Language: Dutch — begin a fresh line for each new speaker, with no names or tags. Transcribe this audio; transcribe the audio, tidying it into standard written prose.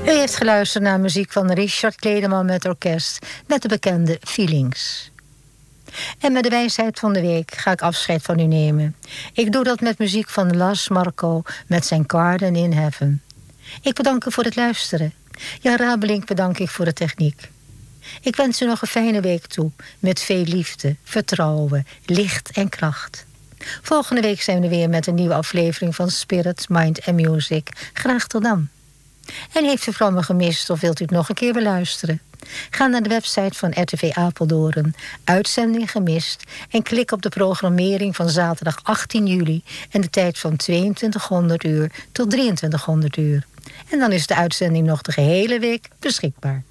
U heeft geluisterd naar muziek van Richard Kledeman met orkest, met de bekende Feelings. En met de wijsheid van de week ga ik afscheid van u nemen. Ik doe dat met muziek van Lars Marco met zijn Garden in Heaven. Ik bedank u voor het luisteren. Jan Rabelink bedank ik voor de techniek. Ik wens u nog een fijne week toe, met veel liefde, vertrouwen, licht en kracht. Volgende week zijn we weer met een nieuwe aflevering van Spirit, Mind and Music. Graag tot dan. En heeft u vooral me gemist of wilt u het nog een keer beluisteren? Ga naar de website van RTV Apeldoorn, uitzending gemist, en klik op de programmering van zaterdag 18 juli en de tijd van 2200 uur tot 2300 uur. En dan is de uitzending nog de gehele week beschikbaar.